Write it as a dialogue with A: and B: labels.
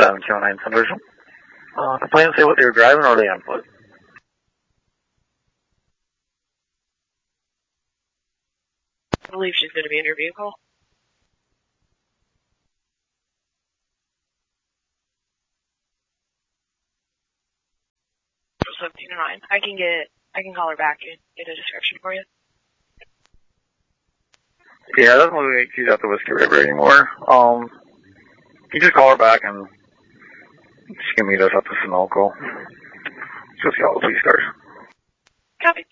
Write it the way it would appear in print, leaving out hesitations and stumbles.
A: 709 Central. Complainant say what they were driving or are they on foot?
B: I believe she's going to be in her vehicle. 1709. I can call her back and get a description for you.
A: Yeah, it doesn't look like she's at the Whiskey River anymore. You just call her back and she can meet us up to Sunoco. She'll see all the police cars.
B: Copy.